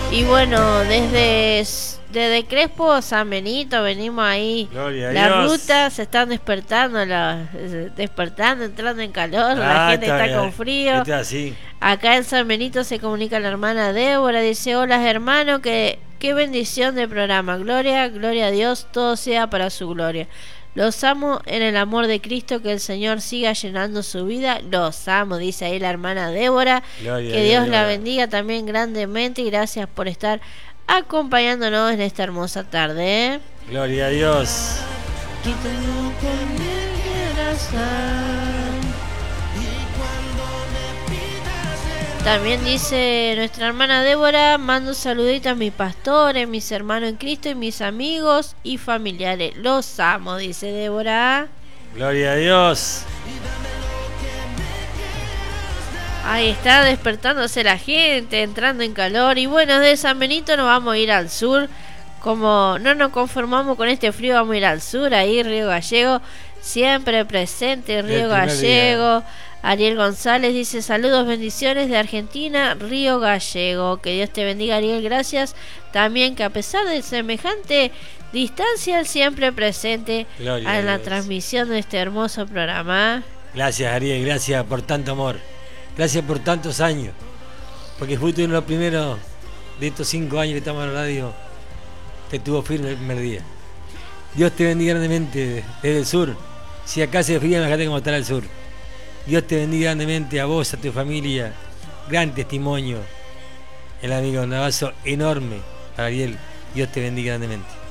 Y bueno, desde Crespo a San Benito venimos ahí. Gloria a La Dios. ruta se están despertando, entrando en calor. La gente está con frío. Está así. Acá en San Benito se comunica la hermana Débora. Dice: hola hermano, qué bendición de programa. Gloria a Dios, todo sea para su gloria. Los amo en el amor de Cristo, que el Señor siga llenando su vida. Los amo, dice ahí la hermana Débora. Gloria que a Dios Dios, la Débora. bendiga también grandemente y gracias por estar acompañándonos en esta hermosa tarde, ¿eh? Gloria a Dios. También dice nuestra hermana Débora: mando un saludito a mis pastores, mis hermanos en Cristo y mis amigos y familiares. Los amo, dice Débora. Gloria a Dios. Ahí está despertándose la gente, entrando en calor. Y bueno, de San Benito nos vamos a ir al sur. Como no nos conformamos con este frío, vamos a ir al sur, ahí Río Gallego, siempre presente Río Gallego. Ariel González dice: saludos, bendiciones de Argentina, Río Gallego. Que Dios te bendiga, Ariel, gracias. También que a pesar de semejante distancia, siempre presente Gloria en la Dios. transmisión de este hermoso programa. Gracias, Ariel, gracias por tanto amor. Gracias por tantos años. Porque fuiste uno de los primeros de estos 5 años que estamos en la radio que estuvo firme el primer día. Dios te bendiga grandemente desde el sur. Si acá se fría, imagínate cómo estará el sur. Dios te bendiga grandemente a vos, a tu familia. Gran testimonio. El amigo, un abrazo enorme para Ariel. Dios te bendiga grandemente.